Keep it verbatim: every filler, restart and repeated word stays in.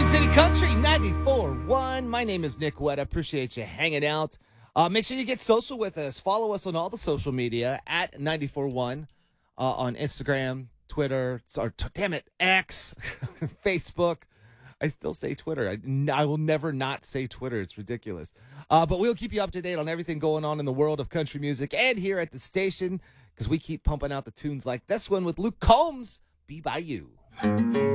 City Country ninety-four point one. My name is Nick Wett. I appreciate you hanging out. Uh, make sure you get social with us. Follow us on all the social media at ninety-four point one uh, on Instagram, Twitter, or t- damn it, X, Facebook. I still say Twitter. I, I will never not say Twitter. It's ridiculous. Uh, but we'll keep you up to date on everything going on in the world of country music and here at the station because we keep pumping out the tunes like this one with Luke Combs, Be By You.